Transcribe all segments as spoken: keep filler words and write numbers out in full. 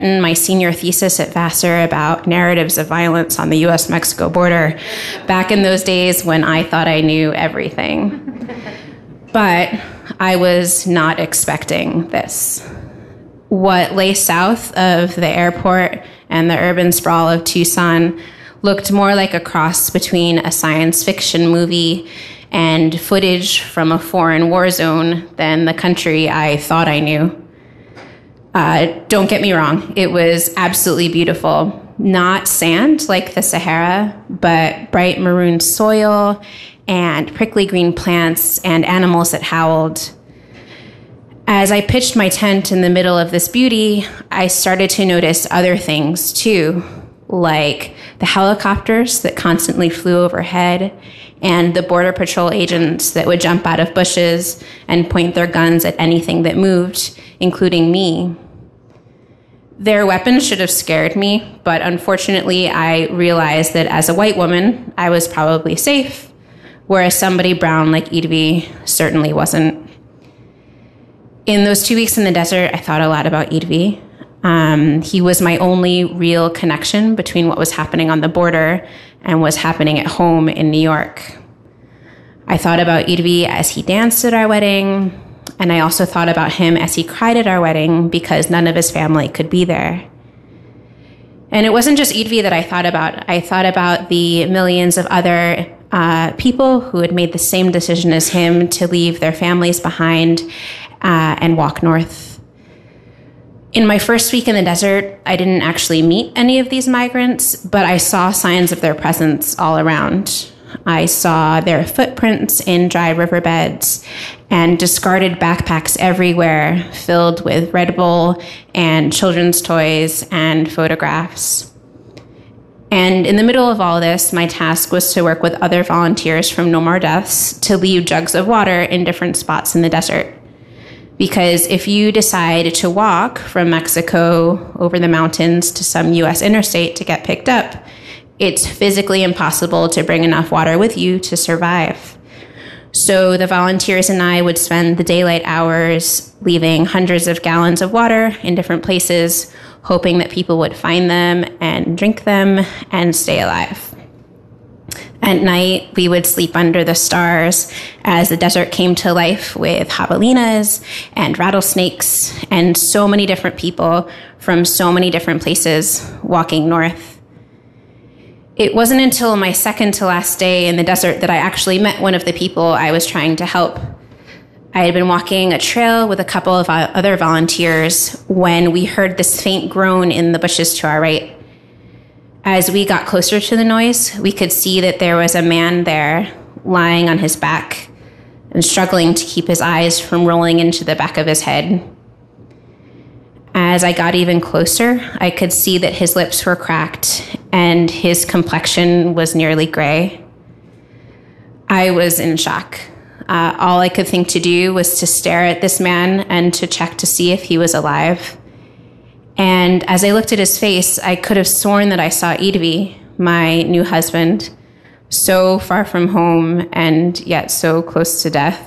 my senior thesis at Vassar about narratives of violence on the U S Mexico border back in those days when I thought I knew everything. But I was not expecting this. What lay south of the airport and the urban sprawl of Tucson looked more like a cross between a science fiction movie and footage from a foreign war zone than the country I thought I knew. Uh, don't get me wrong, it was absolutely beautiful. Not sand like the Sahara, but bright maroon soil and prickly green plants and animals that howled. As I pitched my tent in the middle of this beauty, I started to notice other things too, like the helicopters that constantly flew overhead and the Border Patrol agents that would jump out of bushes and point their guns at anything that moved, including me. Their weapons should have scared me, but unfortunately I realized that as a white woman, I was probably safe, whereas somebody brown like Idvi certainly wasn't. In those two weeks in the desert, I thought a lot about Idvi. Um, he was my only real connection between what was happening on the border and was happening at home in New York. I thought about Idvi as he danced at our wedding, and I also thought about him as he cried at our wedding because none of his family could be there. And it wasn't just Idvi that I thought about. I thought about the millions of other uh, people who had made the same decision as him to leave their families behind uh, and walk north. In my first week in the desert, I didn't actually meet any of these migrants, but I saw signs of their presence all around. I saw their footprints in dry riverbeds and discarded backpacks everywhere filled with Red Bull and children's toys and photographs. And in the middle of all this, my task was to work with other volunteers from No More Deaths to leave jugs of water in different spots in the desert. Because if you decide to walk from Mexico over the mountains to some U S interstate to get picked up, it's physically impossible to bring enough water with you to survive. So the volunteers and I would spend the daylight hours leaving hundreds of gallons of water in different places, hoping that people would find them and drink them and stay alive. At night, we would sleep under the stars as the desert came to life with javelinas and rattlesnakes and so many different people from so many different places walking north. It wasn't until my second to last day in the desert that I actually met one of the people I was trying to help. I had been walking a trail with a couple of other volunteers when we heard this faint groan in the bushes to our right. As we got closer to the noise, we could see that there was a man there lying on his back and struggling to keep his eyes from rolling into the back of his head. As I got even closer, I could see that his lips were cracked and his complexion was nearly gray. I was in shock. Uh, all I could think to do was to stare at this man and to check to see if he was alive. And as I looked at his face, I could have sworn that I saw Idvi, my new husband, so far from home and yet so close to death.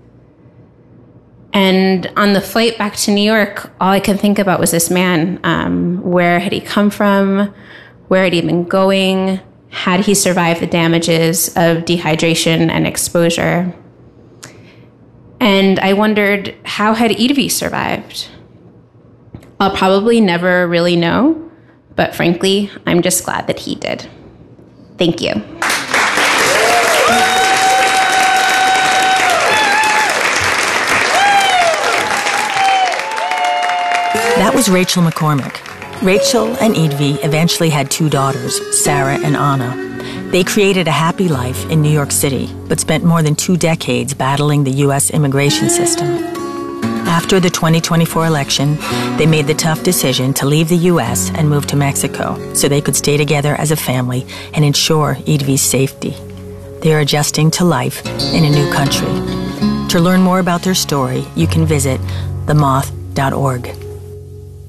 And on the flight back to New York, all I could think about was this man. Um, where had he come from? Where had he been going? Had he survived the damages of dehydration and exposure? And I wondered, how had Idvi survived? I'll probably never really know, but frankly, I'm just glad that he did. Thank you. That was Rachel McCormick. Rachel and Idvi eventually had two daughters, Sarah and Anna. They created a happy life in New York City, but spent more than two decades battling the U S immigration system. After the twenty twenty-four election, they made the tough decision to leave the U S and move to Mexico so they could stay together as a family and ensure Idvi's safety. They are adjusting to life in a new country. To learn more about their story, you can visit the moth dot org.